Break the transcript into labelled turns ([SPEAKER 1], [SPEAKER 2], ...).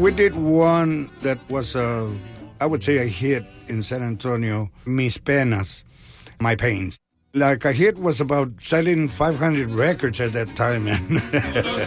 [SPEAKER 1] We did one that was, I would say, a hit in San Antonio, Mis Penas, My Pains. Like a hit was about selling 500 records at that time.